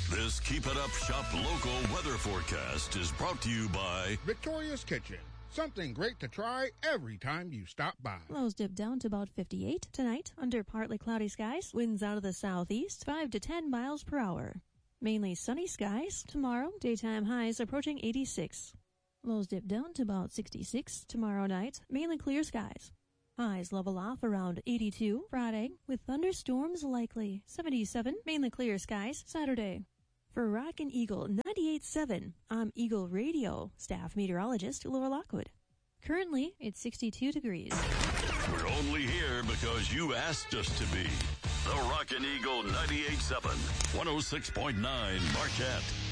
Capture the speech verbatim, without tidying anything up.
This Keep It Up Shop local weather forecast is brought to you by Victoria's Kitchen. Something great to try every time you stop by. Lows dip down to about fifty-eight tonight under partly cloudy skies. Winds out of the southeast, five to ten miles per hour. Mainly sunny skies. Tomorrow, daytime highs approaching eighty-six. Lows dip down to about sixty-six tomorrow night. Mainly clear skies. Highs level off around eighty-two Friday with thunderstorms likely. seventy-seven, mainly clear skies Saturday. For Rockin' Eagle ninety-eight point seven, I'm Eagle Radio staff meteorologist Laura Lockwood. Currently, it's sixty-two degrees. We're only here because you asked us to be. The Rockin' Eagle ninety-eight point seven, one oh six point nine Marquette.